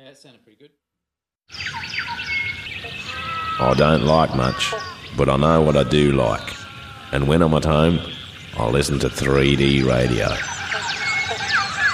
that sounded pretty good. I don't like much, but I know what I do like. And when I'm at home, I listen to 3D radio.